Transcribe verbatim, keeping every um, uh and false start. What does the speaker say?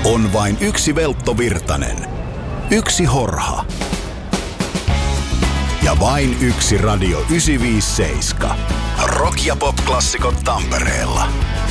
On vain yksi Veltto Virtanen. Yksi Horha. Ja vain yksi Radio yhdeksänsataaviisikymmentäseitsemän. Rock- ja pop-klassikot Tampereella.